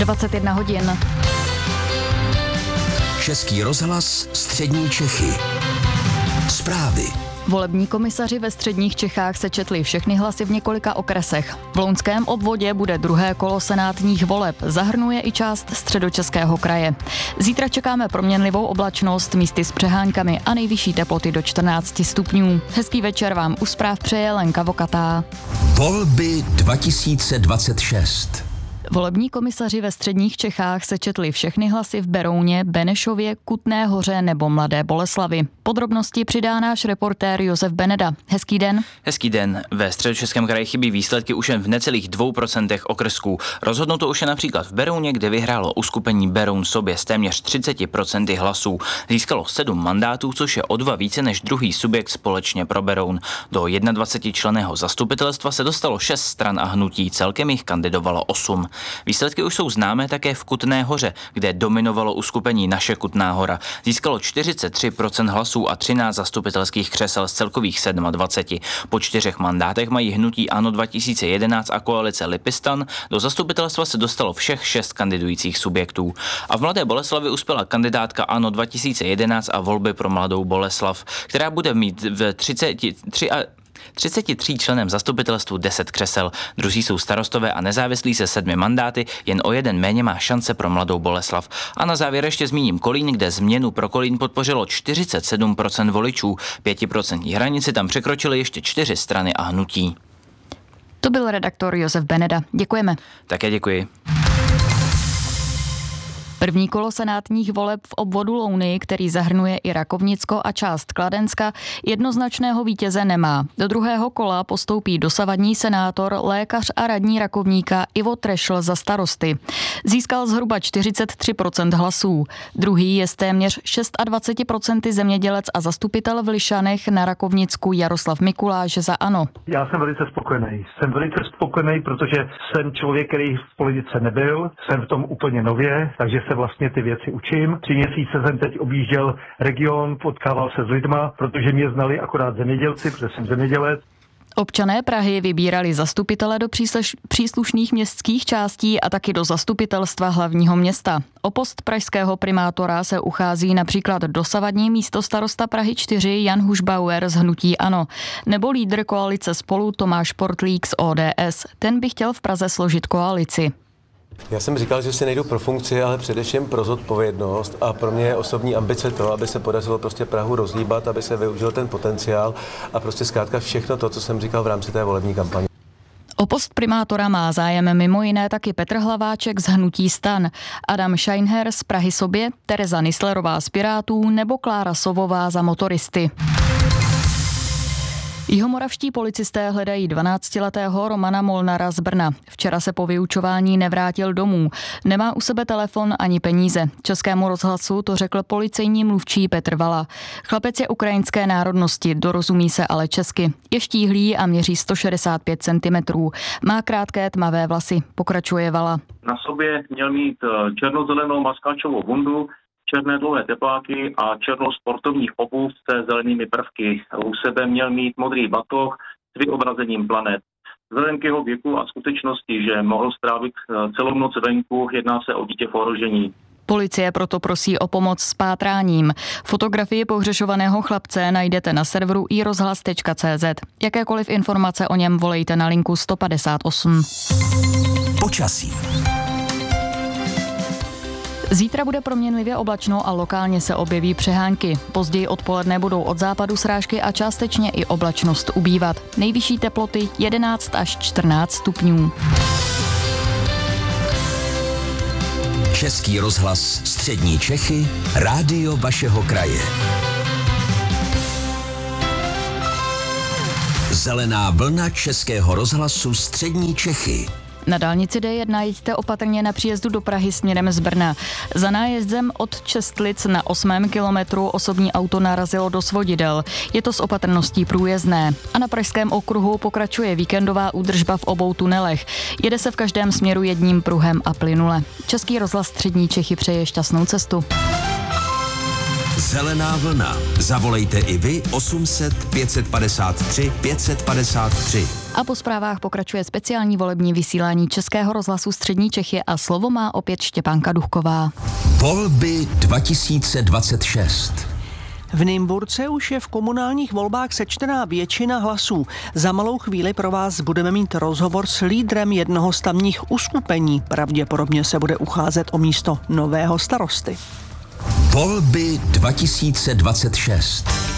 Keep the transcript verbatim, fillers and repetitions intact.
dvacet jedna hodin. Český rozhlas Střední Čechy. Zprávy. Volební komisaři ve středních Čechách sečetli všechny hlasy v několika okresech. V lounském obvodě bude druhé kolo senátních voleb, zahrnuje i část Středočeského kraje. Zítra čekáme proměnlivou oblačnost, místy s přeháňkami a nejvyšší teploty do čtrnáct stupňů. Hezký večer vám u zpráv přeje Lenka Vokatá. Volby dva tisíce dvacet šest. Volební komisaři ve středních Čechách sečetli všechny hlasy v Berouně, Benešově, Kutné Hoře nebo Mladé Boleslavi. Podrobnosti přidá náš reportér Josef Beneda. Hezký den. Hezký den. Ve Středočeském kraji chybí výsledky už jen v necelých dvou procentech okrsků. Rozhodnuto už je například v Berouně, kde vyhrálo uskupení Beroun sobě s téměř třicet procent hlasů. Získalo sedm mandátů, což je o dva více než druhý subjekt společně pro Beroun. Do dvacetijednočlenného zastupitelstva se dostalo šest stran a hnutí, celkem jich kandidovalo osm. Výsledky už jsou známé také v Kutné Hoře, kde dominovalo uskupení Naše Kutná Hora. Získalo čtyřicet tři procent hlasů a třináct zastupitelských křesel z celkových dvaceti sedmi. Po čtyřech mandátech mají hnutí ANO dva tisíce jedenáct a koalice Lipistan. Do zastupitelstva se dostalo všech šest kandidujících subjektů. A v Mladé Boleslavi uspěla kandidátka ANO dva tisíce jedenáct a volby pro Mladou Boleslav, která bude mít v třiceti třech třiceti tří členem zastupitelstvu deset křesel. Druzí jsou starostové a nezávislí se sedmi mandáty, jen o jeden méně má šance pro Mladou Boleslav. A na závěr ještě zmíním Kolín, kde změnu pro Kolín podpořilo čtyřicet sedm procent voličů. Pětiprocentní hranici tam překročily ještě čtyři strany a hnutí. To byl redaktor Josef Beneda. Děkujeme. Také děkuji. První kolo senátních voleb v obvodu Louny, který zahrnuje i Rakovnicko a část Kladenska, jednoznačného vítěze nemá. Do druhého kola postoupí dosavadní senátor, lékař a radní Rakovníka Ivo Trešl za starosty. Získal zhruba čtyřicet tři procent hlasů. Druhý je s téměř dvacet šest procent zemědělec a zastupitel v Lišanech na Rakovnicku Jaroslav Mikuláš za ANO. Já jsem velice spokojený. Jsem velice spokojený, protože jsem člověk, který v politice nebyl, jsem v tom úplně nově, takže se vlastně ty věci učím. Tři měsíce jsem teď objížděl region, potkával se s lidma, protože mě znali akorát zemědělci, protože jsem zemědělec. Občané Prahy vybírali zastupitele do příslušných městských částí a taky do zastupitelstva hlavního města. O post pražského primátora se uchází například dosavadní místostarosta Prahy čtyři Jan Hušbauer z hnutí ANO, nebo lídr koalice Spolu Tomáš Portlík z O D S. Ten by chtěl v Praze složit koalici. Já jsem říkal, že si nejdu pro funkci, ale především pro zodpovědnost a pro mě je osobní ambice to, aby se podařilo prostě Prahu rozlíbat, aby se využil ten potenciál a prostě zkrátka všechno to, co jsem říkal v rámci té volební kampaně. O post primátora má zájem mimo jiné taky Petr Hlaváček z hnutí STAN, Adam Scheinher z Prahy sobě, Tereza Nyslerová z Pirátů nebo Klára Sovová za Motoristy. Jihomoravští policisté hledají dvanáctiletého Romana Molnara z Brna. Včera se po vyučování nevrátil domů. Nemá u sebe telefon ani peníze. Českému rozhlasu to řekl policejní mluvčí Petr Vala. Chlapec je ukrajinské národnosti, dorozumí se ale česky. Je štíhlý a měří sto šedesát pět centimetrů. Má krátké tmavé vlasy, pokračuje Vala. Na sobě měl mít černozelenou maskáčovou bundu, černé dlouhé tepláky a černou sportovní obuv se zelenými prvky. U sebe měl mít modrý batoh s vyobrazením planet. Vzhledem k jeho věku a skutečnosti, že mohl strávit celou noc venku, jedná se o dítě v ohrožení. Policie proto prosí o pomoc s pátráním. Fotografii pohřešovaného chlapce najdete na serveru i rozhlas tečka cé zet. Jakékoliv informace o něm volejte na linku sto padesát osm. Počasí. Zítra bude proměnlivě oblačno a lokálně se objeví přehánky. Později odpoledne budou od západu srážky a částečně i oblačnost ubývat. Nejvyšší teploty jedenáct až čtrnáct stupňů. Český rozhlas Střední Čechy, rádio vašeho kraje. Zelená vlna Českého rozhlasu Střední Čechy. Na dálnici D jedna jeďte opatrně na příjezdu do Prahy směrem z Brna. Za nájezdem od Čestlic na osmém kilometru osobní auto narazilo do svodidel. Je to s opatrností průjezdné. A na pražském okruhu pokračuje víkendová údržba v obou tunelech. Jede se v každém směru jedním pruhem a plynule. Český rozhlas Střední Čechy přeje šťastnou cestu. Zelená vlna. Zavolejte i vy osm set pět padesát tři pět padesát tři. A po zprávách pokračuje speciální volební vysílání Českého rozhlasu Střední Čechy a slovo má opět Štěpánka Duchková. Volby dva tisíce dvacet šest. V Nymburce už je v komunálních volbách sečtená většina hlasů. Za malou chvíli pro vás budeme mít rozhovor s lídrem jednoho z tamních uskupení. Pravděpodobně se bude ucházet o místo nového starosty. Volby dva tisíce dvacet šest.